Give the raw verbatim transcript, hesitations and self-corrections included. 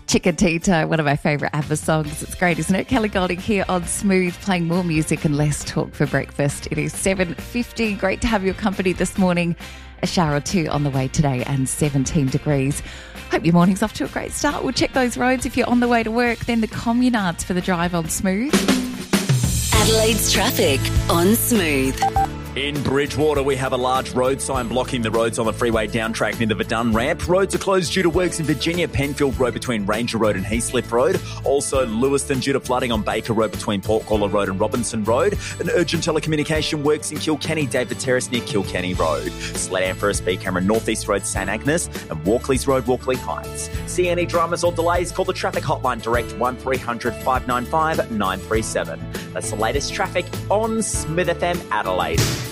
Chiquitita, one of my favourite ABBA songs. It's great, isn't it? Kelly Golding here on Smooth, playing more music and less talk for breakfast. It is seven fifty. Great to have your company this morning. A shower or two on the way today and seventeen degrees. Hope your morning's off to a great start. We'll check those roads if you're on the way to work. Then the communards for the drive on Smooth. Adelaide's traffic on Smooth. In Bridgewater, we have a large road sign blocking the roads on the freeway down track near the Verdun ramp. Roads are closed due to works in Virginia. Penfield Road between Ranger Road and Heathcliff Road. Also, Lewiston due to flooding on Baker Road between Portcaller Road and Robinson Road. An urgent telecommunication works in Kilkenny, David Terrace near Kilkenny Road. Sled for a speed camera, Northeast Road, St Agnes, and Walkley's Road, Walkley Heights. See any dramas or delays? Call the traffic hotline direct one three hundred five nine five nine three seven. That's the latest traffic on Smooth F M Adelaide.